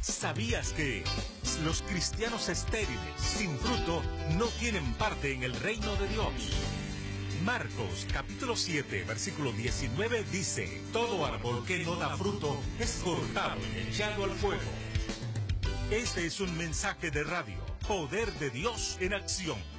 ¿Sabías que los cristianos estériles, sin fruto, no tienen parte en el reino de Dios? Marcos capítulo 7, versículo 19 dice: todo árbol que no da fruto es cortado y echado al fuego. Este es un mensaje de radio, Poder de Dios en Acción.